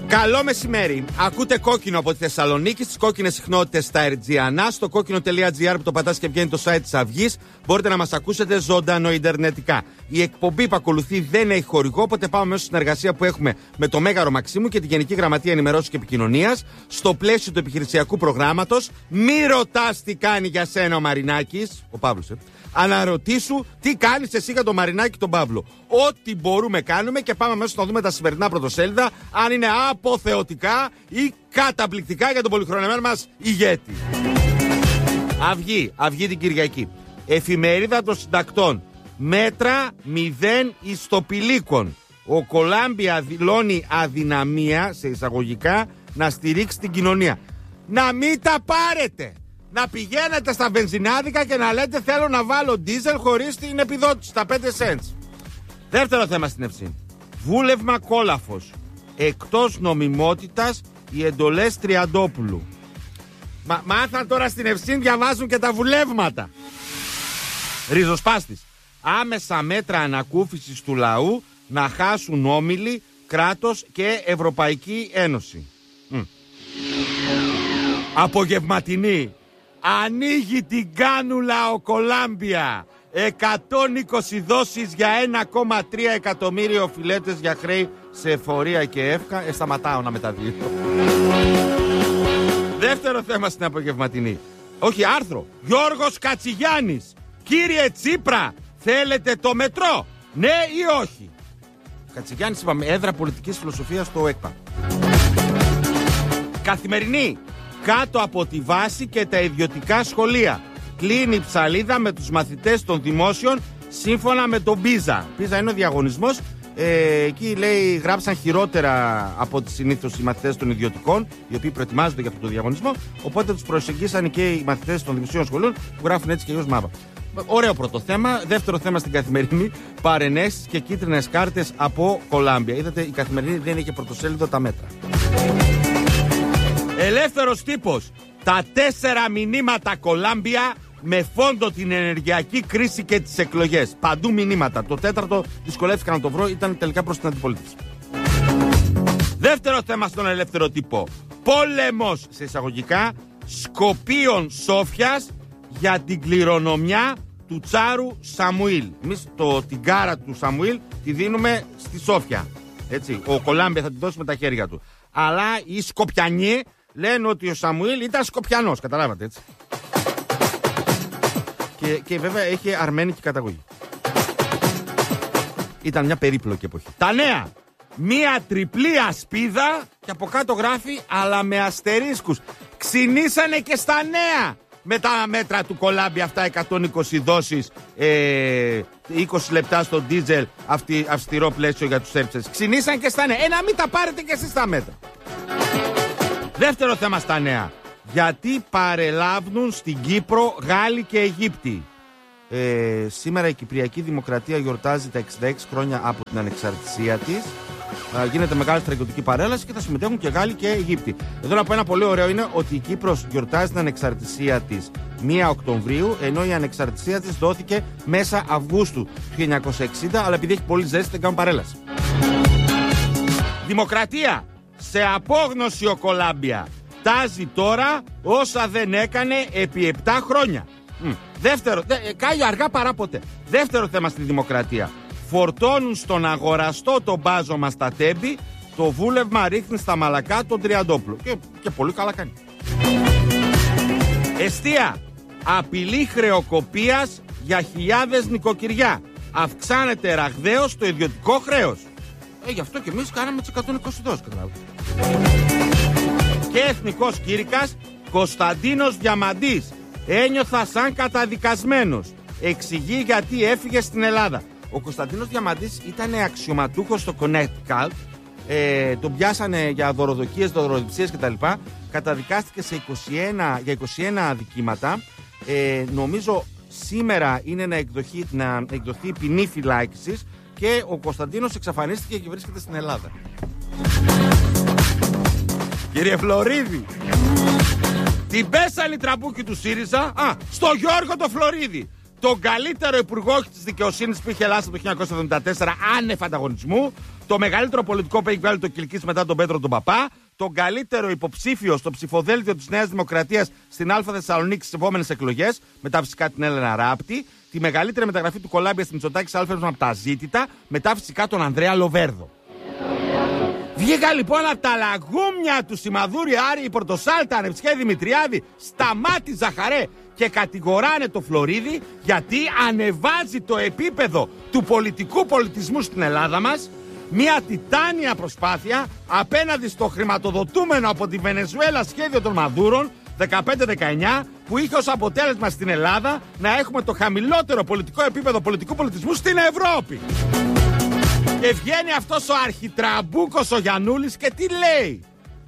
Καλό μεσημέρι. Ακούτε Κόκκινο από τη Θεσσαλονίκη, στις κόκκινες συχνότητες στα Ερτζιανά, στο κόκκινο.gr που το πατάς και βγαίνει το site της Αυγής. Μπορείτε να μας ακούσετε ζωντανό ιντερνετικά. Η εκπομπή που ακολουθεί δεν έχει χορηγό, οπότε πάμε μέσα στην συνεργασία που έχουμε με το Μέγαρο Μαξίμου και τη Γενική Γραμματεία Ενημερώσεως και Επικοινωνίας. Στο πλαίσιο του επιχειρησιακού προγράμματος, μη ρωτάς τι κάνει για σένα ο Μαρινάκης, ο Παύλος, αναρωτήσου τι κάνεις εσύ για τον Μαρινάκη τον Παύλο. Ό,τι μπορούμε κάνουμε και πάμε μέσα να δούμε τα σημερινά πρωτοσέλιδα, αν είναι αποθεωτικά ή καταπληκτικά για τον πολυχρονεμένο μας ηγέτη. Αυγή την Κυριακή. Εφημερίδα των συντακτών. Μέτρα 0 ιστοπηλίκων. Ο Κολάμπια δηλώνει αδυναμία, σε εισαγωγικά, να στηρίξει την κοινωνία. Να μην τα πάρετε! Να πηγαίνετε στα βενζινάδικα και να λέτε θέλω να βάλω ντίζελ χωρίς την επιδότηση, τα 5 cents. Δεύτερο θέμα στην Ευσύνη. Βούλευμα Κόλαφος. Εκτός νομιμότητας οι εντολές Τριαντόπουλου. Μάθαν τώρα στην Ευσύνη, διαβάζουν και τα βουλεύματα. Ριζοσπάστης. Άμεσα μέτρα ανακούφισης του λαού να χάσουν όμιλοι, κράτος και Ευρωπαϊκή Ένωση. Απογευματινή. Ανοίγει την κάνουλα ο Κολάμπια. 120 δόσεις για 1,3 εκατομμύριο οφειλέτες για χρέη σε εφορία και εύκα. Σταματάω να μεταδίδω. Δεύτερο θέμα στην απογευματινή. Όχι, άρθρο. Γιώργος Κατσιγιάννης. Κύριε Τσίπρα, θέλετε το μετρό? Ναι ή όχι? Κατσιγιάννης, είπαμε, έδρα πολιτικής φιλοσοφίας στο ΕΚΠΑ. Καθημερινή. Κάτω από τη βάση και τα ιδιωτικά σχολεία. Κλείνει η ψαλίδα με τους μαθητές των δημόσιων σύμφωνα με τον Πίζα. Πίζα είναι ο διαγωνισμός. Εκεί λέει γράψαν χειρότερα από ό,τι συνήθως οι μαθητές των ιδιωτικών, οι οποίοι προετοιμάζονται για αυτό το διαγωνισμό. Οπότε τους προσεγγίσαν και οι μαθητές των δημοσίων σχολείων που γράφουν έτσι και αλλιώς μάπα. Ωραίο πρώτο θέμα. Δεύτερο θέμα στην Καθημερινή. Παρενέσεις και κίτρινες κάρτες από Κολάμπια. Είδατε, η Καθημερινή δεν είχε πρωτοσέλιδο τα μέτρα. Ελεύθερος τύπος. Τα 4 μηνύματα Κολάμπια με φόντο την ενεργειακή κρίση και τις εκλογές. Παντού μηνύματα. Το 4ο δυσκολεύτηκα να το βρω, ήταν τελικά προς την αντιπολίτευση. Δεύτερο θέμα στον ελεύθερο τύπο. Πόλεμος, σε εισαγωγικά, Σκοπίων Σόφιας για την κληρονομιά του Τσάρου Σαμουήλ. Εμείς την κάρα του Σαμουήλ τη δίνουμε στη Σόφια. Έτσι, ο Κολάμπια θα τη δώσει με τα χέρια του. Αλλά οι Σκοπιανοί λένε ότι ο Σαμουήλ ήταν Σκοπιανός, καταλάβατε, έτσι. Και βέβαια έχει αρμένικη καταγωγή. Ήταν μια περίπλοκη εποχή. Τα νέα. Μια τριπλή ασπίδα και από κάτω γράφει αλλά με αστερίσκους. Ξυνήσανε και στα νέα με τα μέτρα του Κολάμπια αυτά, 120 δόσεις, 20 λεπτά στο ντίζελ, αυστηρό πλαίσιο για τους έψες. Ξυνήσανε και στα νέα. Να μην τα πάρετε και εσείς τα μέτρα. Δεύτερο θέμα στα νέα. Γιατί παρελάβουν στην Κύπρο Γάλλοι και Αιγύπτιοι. Σήμερα η Κυπριακή Δημοκρατία γιορτάζει τα 66 χρόνια από την ανεξαρτησία της. Γίνεται μεγάλη στρατιωτική παρέλαση και θα συμμετέχουν και Γάλλοι και Αιγύπτιοι. Εδώ να πω ένα πολύ ωραίο είναι ότι η Κύπρος γιορτάζει την ανεξαρτησία της 1 Οκτωβρίου, ενώ η ανεξαρτησία της δόθηκε μέσα Αυγούστου του 1960, αλλά επειδή έχει πολύ ζέστη δεν κάνουν παρέλαση. Δημοκρατία. Σε απόγνωση ο Κολάμπια. Τάζει τώρα όσα δεν έκανε επί 7 χρόνια. Δεύτερο, κάει αργά παρά ποτέ. Δεύτερο θέμα στη Δημοκρατία. Φορτώνουν στον αγοραστό το μπάζωμα στα Τέμπη, το βούλευμα ρίχνει στα μαλακά τον Τριαντόπουλο. Και πολύ καλά κάνει. Εστία. Απειλή χρεοκοπίας για χιλιάδες νοικοκυριά. Αυξάνεται ραγδαίως το ιδιωτικό χρέος. Γι' αυτό και εμείς κάναμε τις 120 δόσεις, καταλάβετε. Και εθνικός κήρυκας, Κωνσταντίνος Διαμαντής. Ένιωθα σαν καταδικασμένος. Εξηγεί γιατί έφυγε στην Ελλάδα. Ο Κωνσταντίνος Διαμαντής ήταν αξιωματούχος στο Connecticut. Τον πιάσανε για δωροδοκίες, δωροδιψίες κτλ. Καταδικάστηκε για 21 αδικήματα. Νομίζω σήμερα είναι να εκδοθεί ποινή φυλάκισης και ο Κωνσταντίνος εξαφανίστηκε και βρίσκεται στην Ελλάδα. Κύριε Φλωρίδη, την πέσανε οι τραμπούκοι του ΣΥΡΙΖΑ στο Γιώργο το Φλωρίδη. τον καλύτερο υπουργό της δικαιοσύνης που είχε Ελλάδα το 1974, άνευ ανταγωνισμού, το μεγαλύτερο πολιτικό που έχει βγάλει το Κιλκής μετά τον Πέτρο τον Παπά, τον καλύτερο υποψήφιο στο ψηφοδέλτιο της Νέας Δημοκρατίας στην Α Θεσσαλονίκη στις επόμενες εκλογές, μετά φυσικά την Έλενα Ράπτη, τη μεγαλύτερη μεταγραφή του Κολάμπια στη Μητσοτάκη Α από τα ζήτητα, μετά φυσικά τον Ανδρέα Λοβέρδο. Βγήκα λοιπόν από τα λαγούμια του Σιμαδούρη, Άρη, Πορτοσάλτα, Ανεψιέ, Δημητριάδη, Σταμάτη, Ζαχαρέ και κατηγοράνε το Φλωρίδη γιατί ανεβάζει το επίπεδο του πολιτικού πολιτισμού στην Ελλάδα μας. Μια τιτάνια προσπάθεια απέναντι στο χρηματοδοτούμενο από τη Βενεζουέλα σχέδιο των Μαδούρων 15-19 που είχε ως αποτέλεσμα στην Ελλάδα να έχουμε το χαμηλότερο πολιτικό επίπεδο πολιτικού πολιτισμού στην Ευρώπη. Και βγαίνει αυτός ο αρχιτραμπούκος ο Γιαννούλης και τι λέει?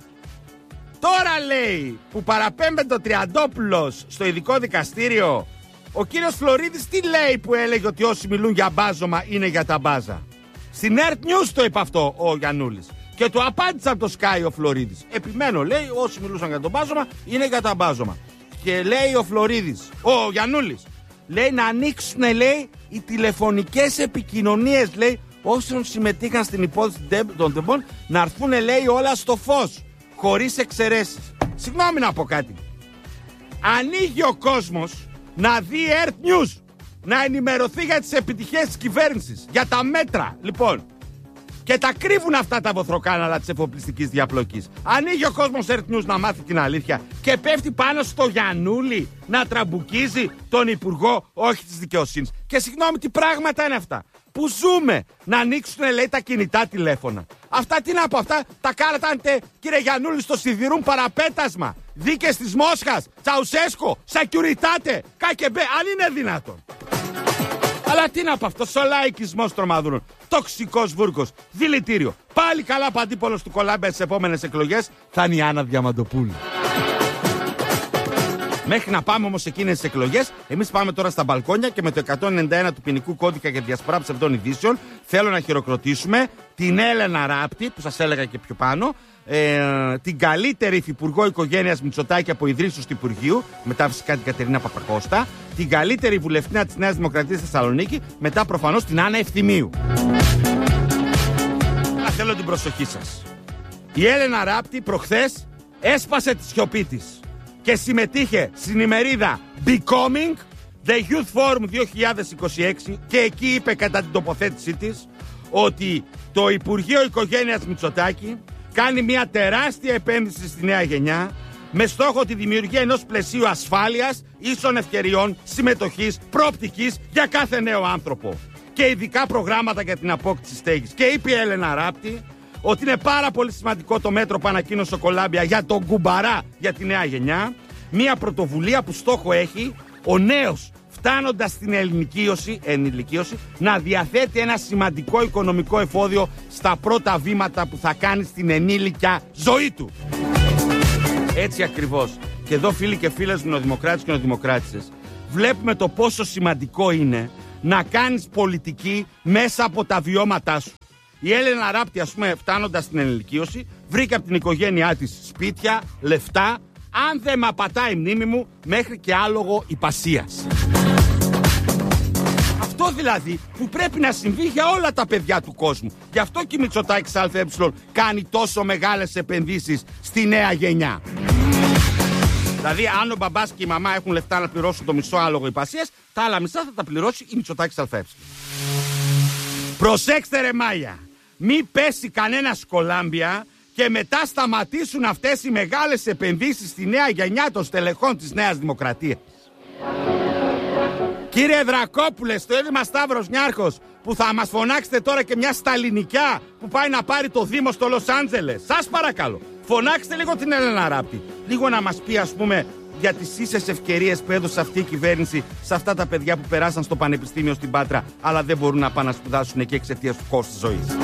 Τώρα λέει που παραπέμπεται ο Τριαντόπουλος στο ειδικό δικαστήριο, ο κύριος Φλωρίδης τι λέει που έλεγε ότι όσοι μιλούν για μπάζωμα είναι για τα μπάζα? Στην Earth News το είπε αυτό ο Γιαννούλης και του απάντησε από το Sky ο Φλωρίδης. Επιμένω, λέει, όσοι μιλούσαν για το μπάζωμα είναι για τα μπάζωμα. Και λέει ο Φλωρίδης, ο Γιαννούλης, λέει να ανοίξουν, λέει, οι τηλεφωνικές επικοινωνίες, λέει, όσων συμμετείχαν στην υπόθεση των τεμπών να έρθουν, λέει, όλα στο φως, χωρίς εξαιρέσεις. Συγγνώμη να πω κάτι. Ανοίγει ο κόσμος να δει Earth News, να ενημερωθεί για τις επιτυχίες της κυβέρνησης, για τα μέτρα, λοιπόν. Και τα κρύβουν αυτά τα βοθροκάναλα της εφοπλιστικής διαπλοκής. Ανοίγει ο κόσμος Earth News να μάθει την αλήθεια και πέφτει πάνω στο Γιαννούλη να τραμπουκίζει τον Υπουργό όχι της Δικαιοσύνης. Και συγγνώμη, τι πράγματα είναι αυτά? Που ζούμε να ανοίξουν, λέει, τα κινητά τηλέφωνα. Αυτά τι να πω, αυτά τα κάνατε, κύριε Γιαννούλη, στο σιδηρούν παραπέτασμα. Δίκες της Μόσχας, Τσαουσέσκο, Σακιουριτάτε, Κάκεμπε, αν είναι δυνατόν. Αλλά τι να πω, αυτός ο λαϊκισμός των Μαδούρων, τοξικός βούρκος, δηλητήριο. Πάλι καλά παντίπολος του Κολάμπια στις επόμενες εκλογές θα είναι η Άννα Διαμαντοπούλου. Μέχρι να πάμε όμως εκείνες τις εκλογές, εμείς πάμε τώρα στα μπαλκόνια και με το 191 του ποινικού κώδικα για διασπορά ψευδών ειδήσεων θέλω να χειροκροτήσουμε την Έλενα Ράπτη, που σας έλεγα και πιο πάνω, την καλύτερη υφυπουργό οικογένειας Μητσοτάκη από ιδρύσεως του Υπουργείου, μετά φυσικά την Κατερίνα Παπακώστα, την καλύτερη βουλευτήνα της Νέας Δημοκρατίας στη Θεσσαλονίκη, μετά προφανώς την Άννα Ευθυμίου. Θέλω την προσοχή σας. Η Έλενα Ράπτη προχθές έσπασε τη σιωπή της και συμμετείχε στην ημερίδα Becoming The Youth Forum 2026 και εκεί είπε κατά την τοποθέτησή της ότι το Υπουργείο Οικογένειας Μητσοτάκη κάνει μια τεράστια επένδυση στη νέα γενιά με στόχο τη δημιουργία ενός πλαισίου ασφάλειας, ίσων ευκαιριών, συμμετοχής, προοπτικής για κάθε νέο άνθρωπο και ειδικά προγράμματα για την απόκτηση στέγης. Και είπε η Έλενα Ράπτη ότι είναι πάρα πολύ σημαντικό το μέτρο που ανακοίνωσε ο Κολάμπια για τον κουμπαρά για τη νέα γενιά, μια πρωτοβουλία που στόχο έχει ο νέος φτάνοντας στην ενηλικίωση να διαθέτει ένα σημαντικό οικονομικό εφόδιο στα πρώτα βήματα που θα κάνει στην ενήλικια ζωή του. Έτσι ακριβώς. Και εδώ, φίλοι και φίλες νεοδημοκράτες και νεοδημοκράτησες, βλέπουμε το πόσο σημαντικό είναι να κάνεις πολιτική μέσα από τα βιώματά σου. Η Έλενα Ράπτη, ας πούμε, φτάνοντας στην ενηλικίωση, βρήκε από την οικογένειά της σπίτια, λεφτά, αν δεν με απατάει η μνήμη μου, μέχρι και άλογο υπασίας. Αυτό δηλαδή που πρέπει να συμβεί για όλα τα παιδιά του κόσμου. Γι' αυτό και η Μητσοτάκης ΑΕ κάνει τόσο μεγάλες επενδύσεις στη νέα γενιά. Δηλαδή, αν ο μπαμπάς και η μαμά έχουν λεφτά να πληρώσουν το μισό άλογο υπασίας, τα άλλα μισά θα τα πληρώσει η Μητσοτάκης ΑΕ. Προσέξτε ρε Μάγια, μη πέσει κανένα Κολάμπια και μετά σταματήσουν αυτές οι μεγάλες επενδύσεις στη νέα γενιά των στελεχών της Νέας Δημοκρατίας. Κύριε Δρακόπουλε, στο Έλλημα Σταύρος Νιάρχος, που θα μας φωνάξετε τώρα και μια σταλινικιά που πάει να πάρει το Δήμο στο Λος Άντζελες. Σας παρακαλώ, φωνάξτε λίγο την Έλενα Ράπτη. Λίγο να μας πει, ας πούμε, για τις ίσες ευκαιρίες που έδωσε αυτή η κυβέρνηση σε αυτά τα παιδιά που περάσαν στο Πανεπιστήμιο στην Πάτρα, αλλά δεν μπορούν να πάνε να σπουδάσουν εκεί εξαιτίας του κόστους ζωής.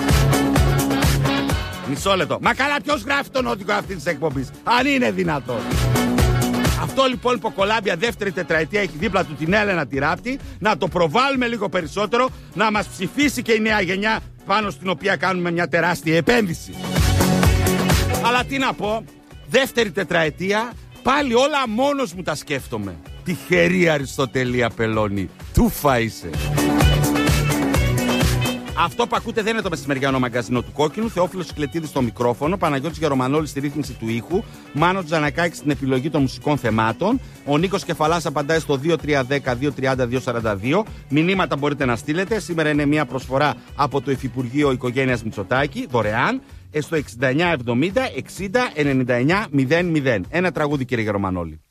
Μισό λεπτό. Μα καλά, ποιος γράφει τον οδηγό αυτή της εκπομπής, αν είναι δυνατόν? Αυτό λοιπόν που ο Κολάμπια δεύτερη τετραετία έχει δίπλα του την Έλενα τη Ράπτη, να το προβάλλουμε λίγο περισσότερο, να μας ψηφίσει και η νέα γενιά πάνω στην οποία κάνουμε μια τεράστια επένδυση. Αλλά τι να πω, δεύτερη τετραετία, πάλι όλα μόνος μου τα σκέφτομαι. Τυχερή Αριστοτελή Απελώνη, Τούφα είσαι. Αυτό που ακούτε δεν είναι το μεσημεριανό μαγκαζινό του Κόκκινου. Θεόφιλος Κυκλετίδης στο μικρόφωνο. Παναγιώτης Γερομανόλης στη ρύθμιση του ήχου. Μάνος Τζανακάκης στην επιλογή των μουσικών θεμάτων. Ο Νίκος Κεφαλάς απαντάει στο 2310-230-242. Μηνύματα μπορείτε να στείλετε. Σήμερα είναι μια προσφορά από το Υφυπουργείο Οικογένειας Μητσοτάκη. Δωρεάν. Στο 6970-60-99-00. Ένα τραγούδι, κύριε Γερομανόλη.